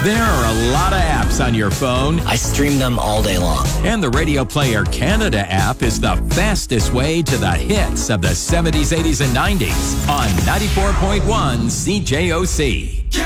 There are a lot of apps on your phone, I stream them all day long. and the Radio Player Canada app is the fastest way to the hits of the 70s, 80s, and 90s on 94.1 CJOC.